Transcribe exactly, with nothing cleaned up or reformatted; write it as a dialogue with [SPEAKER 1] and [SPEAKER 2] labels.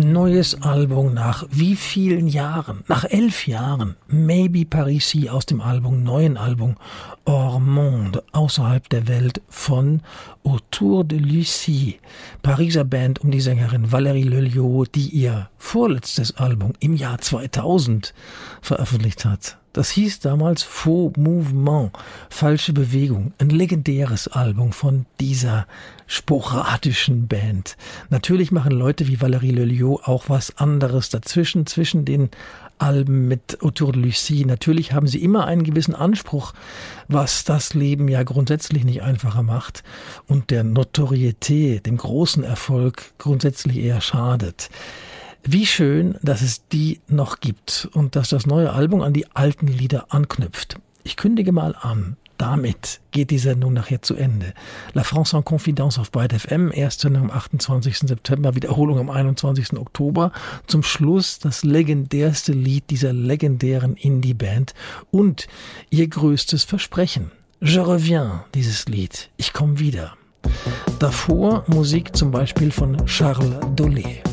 [SPEAKER 1] Neues Album nach wie vielen Jahren? Nach elf Jahren. Maybe Parisi aus dem Album, neuen Album Hors Monde, außerhalb der Welt von Autour de Lucie. Pariser Band um die Sängerin Valérie Lelio, die ihr vorletztes Album im Jahr zweitausend veröffentlicht hat. Das hieß damals Faux Mouvement, falsche Bewegung, ein legendäres Album von dieser sporadischen Band. Natürlich machen Leute wie Valérie Lelio auch was anderes dazwischen, zwischen den Alben mit Autour de Lucie. Natürlich haben sie immer einen gewissen Anspruch, was das Leben ja grundsätzlich nicht einfacher macht und der Notorietät, dem großen Erfolg grundsätzlich eher schadet. Wie schön, dass es die noch gibt und dass das neue Album an die alten Lieder anknüpft. Ich kündige mal an, damit geht die Sendung nachher zu Ende. La France en Confidence auf Byte F M, Erstsendung am achtundzwanzigsten September, Wiederholung am einundzwanzigsten Oktober. Zum Schluss das legendärste Lied dieser legendären Indie-Band und ihr größtes Versprechen. Je reviens, dieses Lied. Ich komme wieder. Davor Musik zum Beispiel von Charles Dolé.